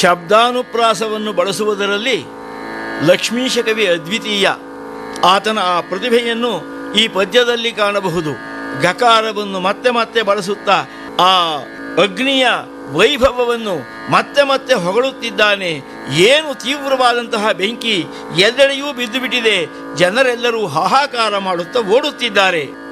ಶಬ್ದಾನುಪ್ರಾಸವನ್ನು ಬಳಸುವುದರಲ್ಲಿ ಲಕ್ಷ್ಮೀಶ ಕವಿ ಅದ್ವಿತೀಯ. ಆತನ ಆ ಪ್ರತಿಭೆಯನ್ನು ಈ ಪದ್ಯದಲ್ಲಿ ಕಾಣಬಹುದು. ಗಕಾರವನ್ನು ಮತ್ತೆ ಮತ್ತೆ ಬಳಸುತ್ತಾ ಆ ಅಗ್ನಿಯ ವೈಭವವನ್ನು ಮತ್ತೆ ಮತ್ತೆ ಹೊಗಳುತ್ತಿದ್ದಾನೆ. ಏನು ತೀವ್ರವಾದಂತಹ ಬೆಂಕಿ, ಎಲ್ಲೆಡೆಯೂ ಬಿದ್ದು ಬಿಟ್ಟಿದೆ. ಜನರೆಲ್ಲರೂ ಹಾಹಾಕಾರ ಮಾಡುತ್ತಾ ಓಡುತ್ತಿದ್ದಾರೆ.